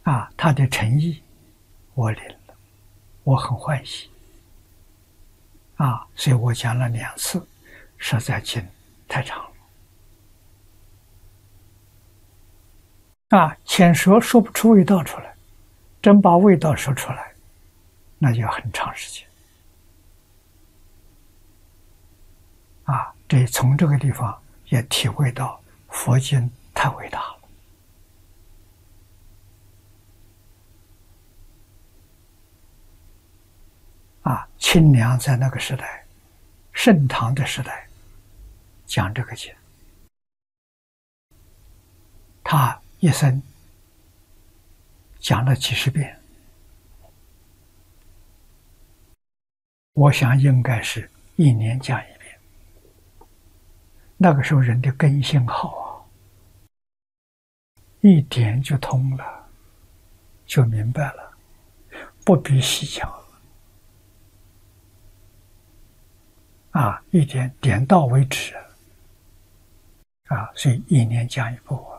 他的诚意我领了，我很欢喜所以我讲了2次，实在经太长了浅说不出味道出来，真把味道说出来，那就要很长时间这从这个地方也体会到佛经太伟大了清凉在那个时代，盛唐的时代讲这个经，他一生讲了几十遍，我想应该是1年讲1遍。那个时候人的根性好一点就通了，就明白了，不必细讲一点点到为止所以1年讲1部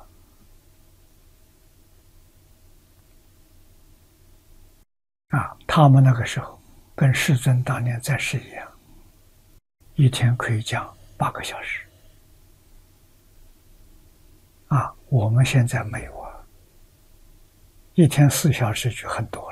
他们那个时候跟世尊当年在世一样，一天可以讲8个小时我们现在没有一天4小时就很多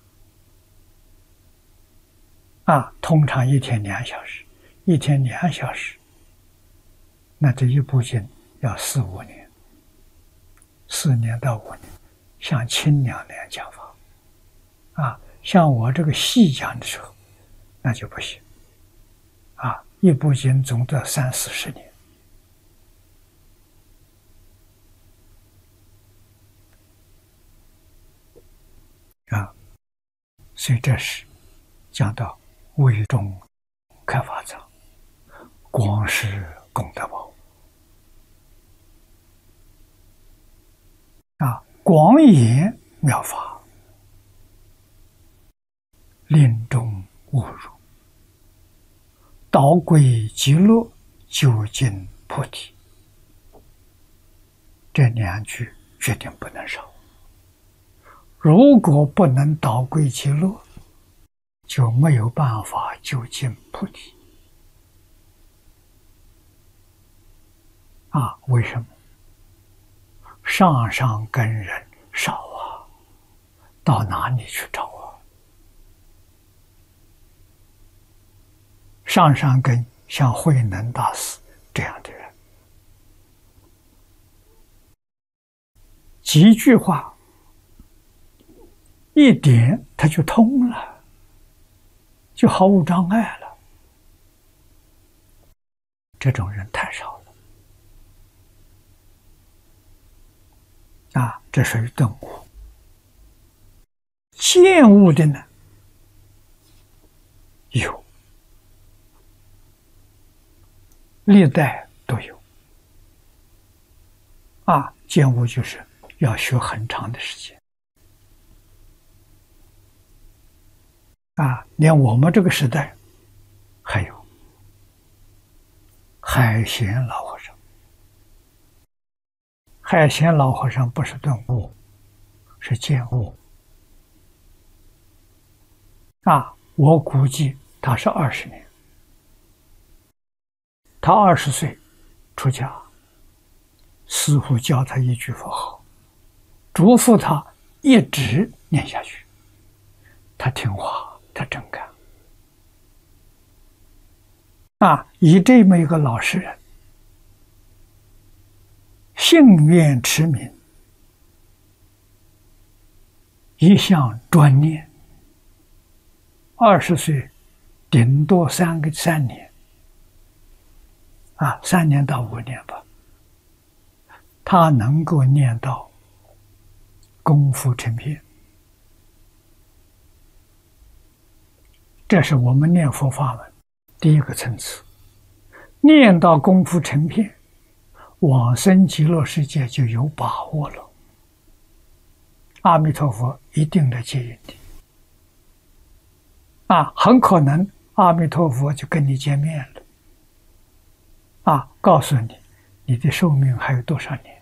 了通常一天2小时，一天2小时，那这一部经要4、5年，4年到5年，像清凉那样讲法像我这个细讲的时候，那就不行一部经总得30、40年所以这是讲到为众开法藏，广施功德宝广演妙法，令众悟入，导归极乐，究竟菩提。这2句决定不能少。如果不能导归极乐，就没有办法究竟菩提为什么？上上根人少到哪里去找上上根像慧能大师这样的人，几句话一点他就通了，就毫无障碍了。这种人太少了这属于顿悟。见悟的呢有，历代都有见悟就是要学很长的时间连我们这个时代还有海贤老和尚。海贤老和尚不是顿悟，是见悟我估计他是20年。他20岁出家，师父教他一句佛号，嘱咐他一直念下去，他听话，他真干以这么一个老实人，信愿持名，一向专念，20岁顶多3年3年到5年吧，他能够念到功夫成片。这是我们念佛法门第一个层次，念到功夫成片，往生极乐世界就有把握了。阿弥陀佛一定来接引你很可能阿弥陀佛就跟你见面了告诉你你的寿命还有多少年